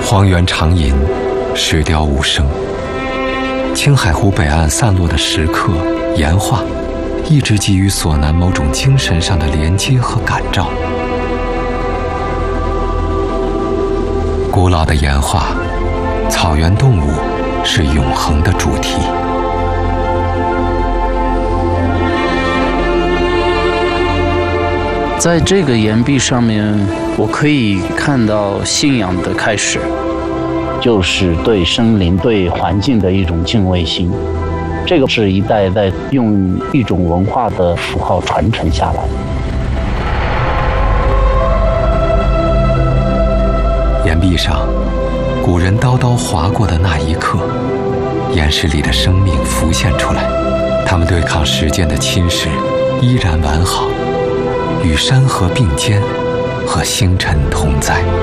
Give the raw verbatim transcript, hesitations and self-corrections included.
荒原长吟，石雕无声。青海湖北岸散落的石刻、岩画，一直给予索南某种精神上的连接和感召。古老的岩画，草原动物是永恒的主题。 在这个岩壁上面，我可以看到信仰的开始，就是对森林、对环境的一种敬畏心。这个是一代一代用一种文化的符号传承下来。 岩壁上，古人刀刀划过的那一刻，岩石里的生命浮现出来，他们对抗时间的侵蚀，依然完好，与山河并肩，和星辰同在。